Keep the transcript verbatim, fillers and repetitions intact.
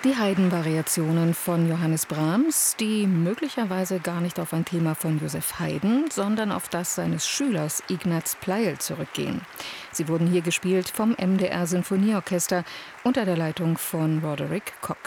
Die Haydn-Variationen von Johannes Brahms, die möglicherweise gar nicht auf ein Thema von Joseph Haydn, sondern auf das seines Schülers Ignaz Pleil zurückgehen. Sie wurden hier gespielt vom M D R Sinfonieorchester unter der Leitung von Roderick Cox.